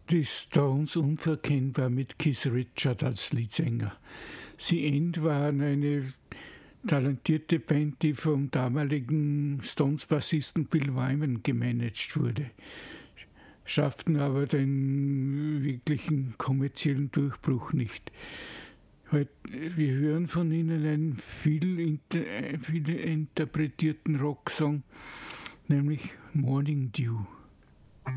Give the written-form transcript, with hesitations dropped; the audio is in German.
die Stones unverkennbar mit Keith Richards als Leadsänger. Sie End waren eine talentierte Band, die vom damaligen Stones-Bassisten Bill Wyman gemanagt wurde, schafften aber den wirklichen kommerziellen Durchbruch nicht. Wir hören von ihnen einen viel interpretierten Rocksong, nämlich Morning Dew.